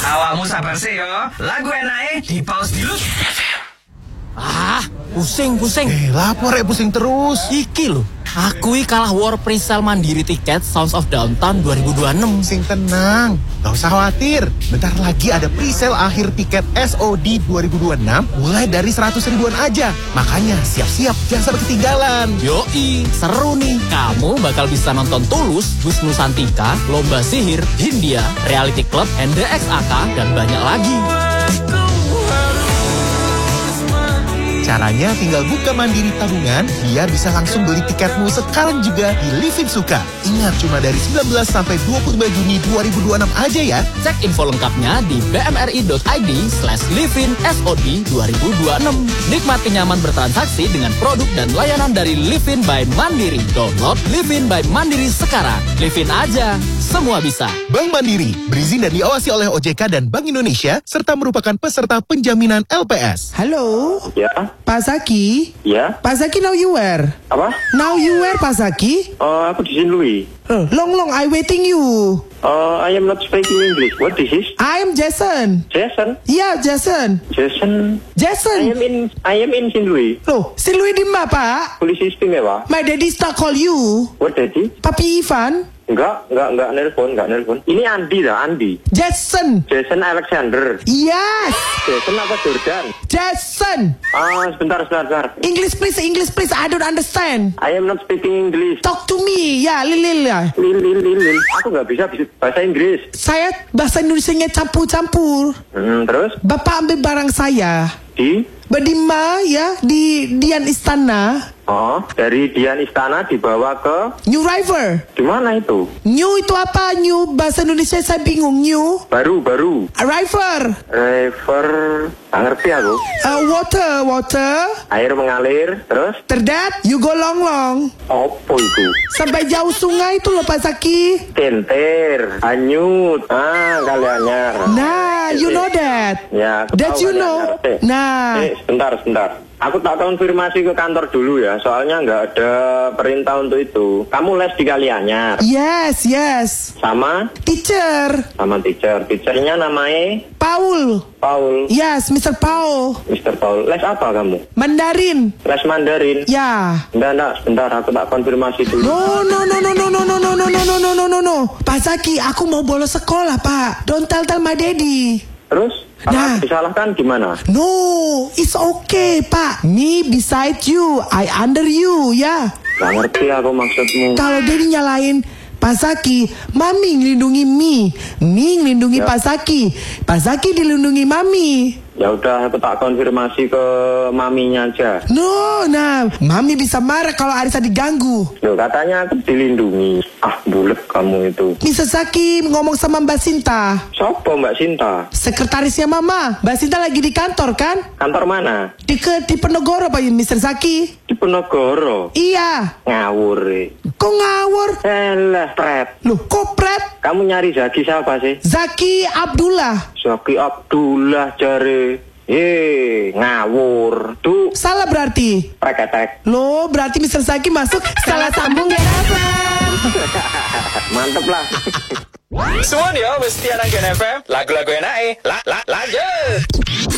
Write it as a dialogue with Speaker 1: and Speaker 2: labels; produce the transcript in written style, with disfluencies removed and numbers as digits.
Speaker 1: Awakmu sabar sih yo. Lagu enake di pause dulu.
Speaker 2: Pusing.
Speaker 3: Lapor pusing terus.
Speaker 2: Iki lho, aku kalah war presale mandiri tiket Sounds of Downtown 2026.
Speaker 3: Sing tenang, gak usah khawatir. Bentar lagi ada presale akhir tiket SOD 2026 mulai dari 100 ribuan aja. Makanya siap-siap, jangan sampai ketinggalan.
Speaker 2: Yoi, seru nih. Kamu bakal bisa nonton Tulus, Bus Nusantika, Lomba Sihir, Hindia, Reality Club, NDXAK, dan banyak lagi.
Speaker 3: Caranya tinggal buka mandiri tabungan, biar bisa langsung beli tiketmu sekarang juga di Livin Suka. Ingat, cuma dari 19 sampai 25 Juni 2026 aja ya.
Speaker 2: Cek info lengkapnya di bmri.id/livin-sod 2026. Nikmati nyaman bertransaksi dengan produk dan layanan dari Livin by Mandiri. Download Livin by Mandiri sekarang. Livin aja, semua bisa.
Speaker 3: Bank Mandiri, berizin dan diawasi oleh OJK dan Bank Indonesia, serta merupakan peserta penjaminan LPS.
Speaker 4: Halo,
Speaker 5: Ya,
Speaker 4: Pak Zaki.
Speaker 5: ya.
Speaker 4: Pak Zaki, now you where?
Speaker 5: Apa?
Speaker 4: Now you where, Pak Zaki?
Speaker 5: Aku di Saint Louis.
Speaker 4: Long, I waiting you.
Speaker 5: I am not speaking English. What this is?
Speaker 4: I am Jason.
Speaker 5: Jason.
Speaker 4: Yeah, Jason.
Speaker 5: Jason.
Speaker 4: Jason.
Speaker 5: I am in Saint Louis.
Speaker 4: Loh, si Louis di mana, Pak?
Speaker 5: Polisi istimewa.
Speaker 4: My daddy start call you.
Speaker 5: What daddy?
Speaker 4: Papi Ivan.
Speaker 5: Enggak nelpon. Ini Andi dah, Andi.
Speaker 4: Jason.
Speaker 5: Jason Alexander.
Speaker 4: Yes.
Speaker 5: Jason apa Jordan?
Speaker 4: Jason.
Speaker 5: Sebentar.
Speaker 4: English please. I don't understand.
Speaker 5: I am not speaking English.
Speaker 4: Talk to me. Ya, Lil.
Speaker 5: Lil. Aku nggak bisa bahasa Inggris.
Speaker 4: Saya bahasa Indonesianya campur-campur.
Speaker 5: Terus?
Speaker 4: Bapak ambil barang saya.
Speaker 5: Di?
Speaker 4: Bedima ya di Dian Istana.
Speaker 5: Dari Dian Istana dibawa ke
Speaker 4: New River.
Speaker 5: di mana itu?
Speaker 4: New itu apa? New bahasa Indonesia saya bingung. New.
Speaker 5: Baru.
Speaker 4: River.
Speaker 5: River. Nggak ngerti aku.
Speaker 4: Water.
Speaker 5: Air mengalir. Terus?
Speaker 4: Terdat, you go long.
Speaker 5: Apa itu?
Speaker 4: Sampai jauh sungai itu loh Pak Zaki.
Speaker 5: Tentir. Hanyut. Kalianyar.
Speaker 4: Nah, you know that.
Speaker 5: Ya, aku
Speaker 4: That
Speaker 5: tahu
Speaker 4: you know.
Speaker 5: Kalianyar.
Speaker 4: Nah.
Speaker 5: Sebentar. Aku tak konfirmasi ke kantor dulu ya, soalnya nggak ada perintah untuk itu. Kamu les di Kalianyar?
Speaker 4: Yes.
Speaker 5: Sama
Speaker 4: Teacher.
Speaker 5: Teachernya namanya?
Speaker 4: Paul. Yes, Mr. Paul.
Speaker 5: Mr. Paul. Les apa kamu?
Speaker 4: Mandarin.
Speaker 5: Les Mandarin?
Speaker 4: Ya.
Speaker 5: Enggak, sebentar aku tak konfirmasi dulu.
Speaker 4: No. Pak Zaki, aku mau bolos sekolah, Pak. Don't tell my daddy.
Speaker 5: Terus?
Speaker 4: Nah.
Speaker 5: Disalahkan gimana?
Speaker 4: No, it's okay, Pak. Me beside you, I under you, ya.
Speaker 5: Gak ngerti aku maksudmu.
Speaker 4: Kalau daddy nyalain Pak Zaki, Mami ngelindungi Mi ngelindungi
Speaker 5: Ya.
Speaker 4: Pak Zaki dilindungi Mami.
Speaker 5: Ya udah, aku tak konfirmasi ke maminya aja.
Speaker 4: No, nah, Mami bisa marah kalau Arisa diganggu.
Speaker 5: Loh, katanya aku dilindungi. Bulet kamu itu.
Speaker 4: Mr. Zaki ngomong sama Mbak Sinta.
Speaker 5: Sopo Mbak Sinta?
Speaker 4: Sekretarisnya Mama. Mbak Sinta lagi di kantor kan?
Speaker 5: Kantor mana?
Speaker 4: Di Penogoro Pak Mr. Zaki.
Speaker 5: Di Penogoro.
Speaker 4: Iya.
Speaker 5: Ngawur.
Speaker 4: Kok ngawur?
Speaker 5: Pret.
Speaker 4: Loh, kok pret?
Speaker 5: Kamu nyari Zaki siapa sih?
Speaker 4: Zaki Abdullah.
Speaker 5: Zaki Abdullah jare. Ngawur. Tuh.
Speaker 4: Salah berarti.
Speaker 5: Preketek.
Speaker 4: Loh, berarti Mr. Zaki masuk salah sambung ya.
Speaker 5: Mantep lah.
Speaker 1: Suwon yo, mesti anak Gen FM. Lagu-lagu enake. Lanjut.